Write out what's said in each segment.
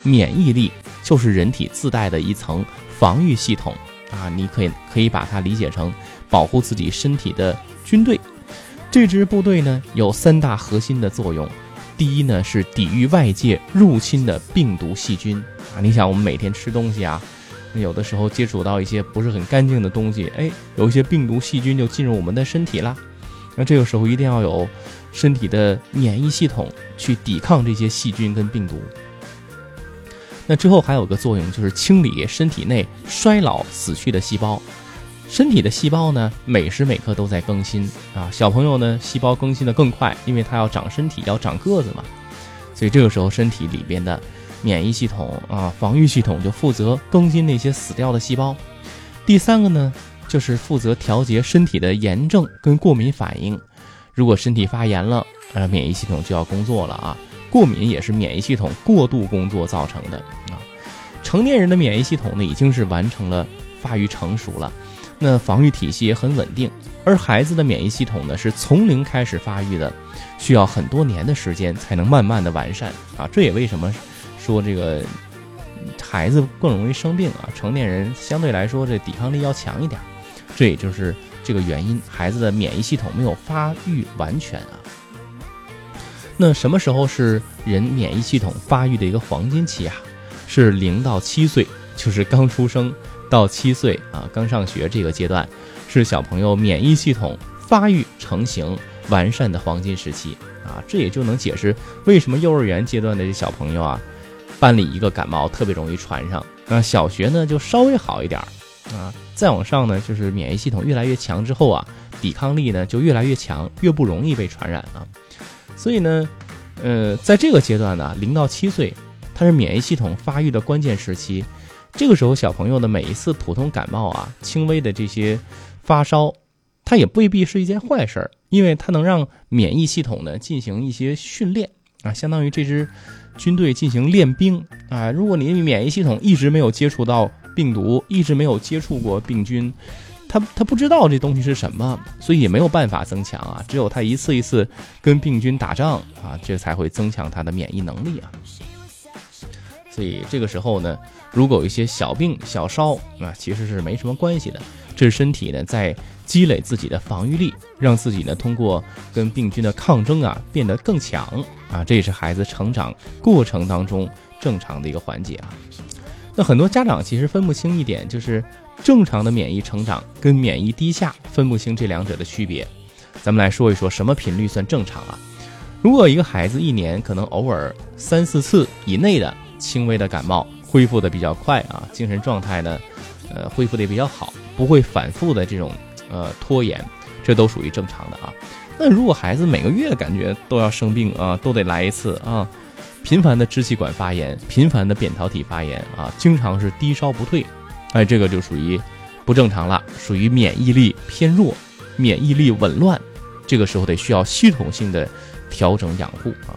免疫力就是人体自带的一层防御系统啊，你可以把它理解成保护自己身体的军队。这支部队呢有3大核心的作用。第一呢是抵御外界入侵的病毒细菌啊，你想我们每天吃东西啊，有的时候接触到一些不是很干净的东西，有一些病毒细菌就进入我们的身体了。那这个时候一定要有身体的免疫系统去抵抗这些细菌跟病毒。那之后还有个作用就是清理身体内衰老死去的细胞。身体的细胞呢每时每刻都在更新啊，小朋友呢细胞更新的更快，因为他要长身体要长个子嘛，所以这个时候身体里边的免疫系统啊防御系统就负责更新那些死掉的细胞。第3个呢就是负责调节身体的炎症跟过敏反应。如果身体发炎了，免疫系统就要工作了啊。过敏也是免疫系统过度工作造成的啊。成年人的免疫系统呢已经是完成了发育成熟了，那防御体系也很稳定，而孩子的免疫系统呢是从零开始发育的，需要很多年的时间才能慢慢的完善啊。这也为什么说这个孩子更容易生病啊，成年人相对来说这抵抗力要强一点，这也就是这个原因，孩子的免疫系统没有发育完全啊。那什么时候是人免疫系统发育的一个黄金期啊？是0到7岁，就是刚出生到7岁啊，刚上学这个阶段，是小朋友免疫系统发育成型完善的黄金时期啊。这也就能解释为什么幼儿园阶段的这小朋友啊，班里一个感冒特别容易传上，那小学呢就稍微好一点啊，再往上呢就是免疫系统越来越强之后啊，抵抗力呢就越来越强，越不容易被传染啊。所以呢在这个阶段呢0到7岁它是免疫系统发育的关键时期。这个时候小朋友的每一次普通感冒啊，轻微的这些发烧，它也未必是一件坏事，因为它能让免疫系统呢进行一些训练啊，相当于这支军队进行练兵啊。如果你免疫系统一直没有接触到病毒，一直没有接触过病菌，他不知道这东西是什么，所以也没有办法增强啊。只有他一次一次跟病菌打仗啊，这才会增强他的免疫能力啊。所以这个时候呢，如果有一些小病小烧啊，其实是没什么关系的，这是身体呢在积累自己的防御力，让自己呢通过跟病菌的抗争啊变得更强啊，这也是孩子成长过程当中正常的一个环节啊。那很多家长其实分不清一点，就是正常的免疫成长跟免疫低下分不清这两者的区别。咱们来说一说什么频率算正常啊。如果一个孩子一年可能偶尔3-4次以内的轻微的感冒，恢复的比较快啊，精神状态呢恢复的也比较好，不会反复的这种拖延，这都属于正常的啊。那如果孩子每个月感觉都要生病啊，都得来一次啊，频繁的支气管发炎，频繁的扁桃体发炎啊，经常是低烧不退，这个就属于不正常了，属于免疫力偏弱，免疫力紊乱，这个时候得需要系统性的调整养护啊。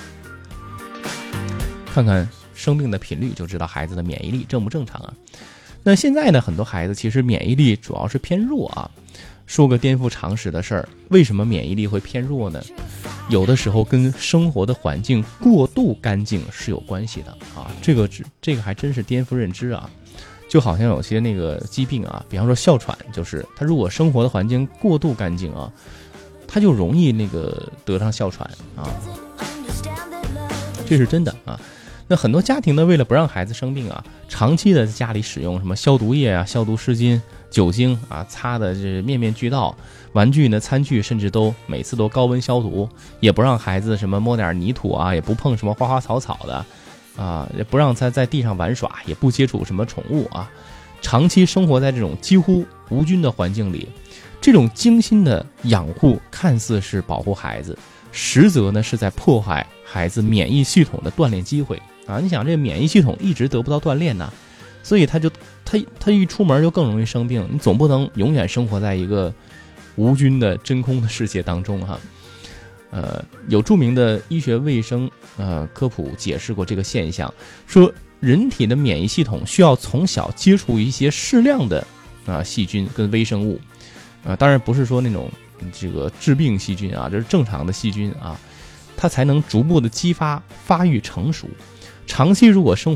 看看生病的频率就知道孩子的免疫力正不正常啊。那现在呢，很多孩子其实免疫力主要是偏弱啊。说个颠覆常识的事儿，为什么免疫力会偏弱呢？有的时候跟生活的环境过度干净是有关系的啊。这个还真是颠覆认知啊。就好像有些那个疾病啊，比方说哮喘，就是他如果生活的环境过度干净啊，他就容易那个得上哮喘啊。这是真的啊。那很多家庭呢，为了不让孩子生病啊，长期的在家里使用什么消毒液啊、消毒湿巾、酒精啊，擦的这面面俱到，玩具呢、餐具甚至都每次都高温消毒，也不让孩子什么摸点泥土啊，也不碰什么花花草草的啊，也不让他在地上玩耍，也不接触什么宠物啊，长期生活在这种几乎无菌的环境里，这种精心的养护看似是保护孩子，实则呢是在破坏孩子免疫系统的锻炼机会啊。你想这个免疫系统一直得不到锻炼呢，所以他一出门就更容易生病。你总不能永远生活在一个无菌的真空的世界当中哈。有著名的医学卫生科普解释过这个现象，说人体的免疫系统需要从小接触一些适量的细菌跟微生物当然不是说那种这个致病细菌啊，这是正常的细菌啊，它才能逐步的激发发育成熟。长期如果生